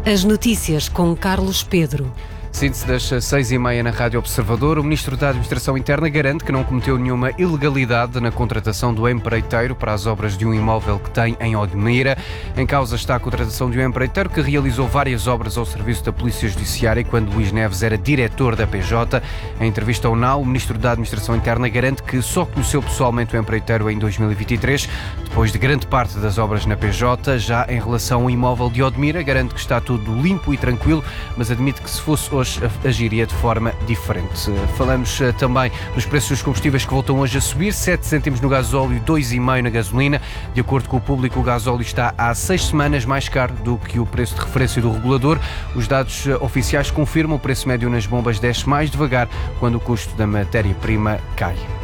As notícias com Carlos Pedro. Síntese das 6h30 na Rádio Observador. O Ministro da Administração Interna garante que não cometeu nenhuma ilegalidade na contratação do empreiteiro para as obras de um imóvel que tem em Odmira. Em causa está a contratação de um empreiteiro que realizou várias obras ao serviço da Polícia Judiciária quando Luís Neves era diretor da PJ. Em entrevista ao NAU, o Ministro da Administração Interna garante que só conheceu pessoalmente o empreiteiro em 2023, depois de grande parte das obras na PJ. Já em relação ao imóvel de Odmira, garante que está tudo limpo e tranquilo, mas admite que se fosse hoje agiria de forma diferente. Falamos também nos preços dos combustíveis que voltam hoje a subir, 7 cêntimos no gasóleo, 2,5 na gasolina. De acordo com o público, o gasóleo está há 6 semanas mais caro do que o preço de referência do regulador. Os dados oficiais confirmam o preço médio nas bombas desce mais devagar quando o custo da matéria-prima cai.